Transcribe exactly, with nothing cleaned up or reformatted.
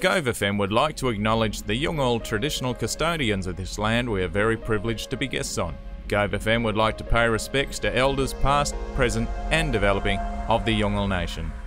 Gove F M would like to acknowledge the Yolngu traditional custodians of this land we are very privileged to be guests on. Gove F M would like to pay respects to elders past, present and developing of the Yolngu Nation.